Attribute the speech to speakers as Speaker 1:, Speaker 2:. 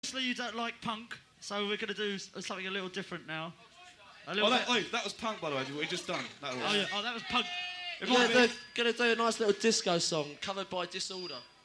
Speaker 1: Obviously, you don't like punk, so we're going to do something a little different now.
Speaker 2: That was punk, by the way, what we just done. That was.
Speaker 1: That was punk.
Speaker 3: They're going to do a nice little disco song covered by Disorder.